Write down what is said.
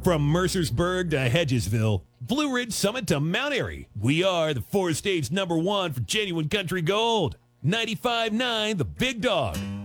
From Mercersburg to Hedgesville, Blue Ridge Summit to Mount Airy, we are the four-stage #1 for genuine country gold. 95.9 The Big Dog.